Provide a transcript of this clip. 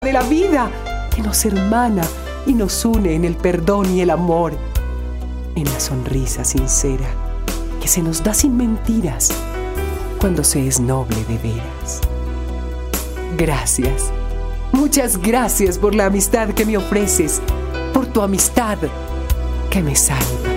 de la vida que nos hermana y nos une en el perdón y el amor, en la sonrisa sincera que se nos da sin mentiras cuando se es noble de veras. Gracias, muchas gracias por la amistad que me ofreces, por tu amistad que me salva.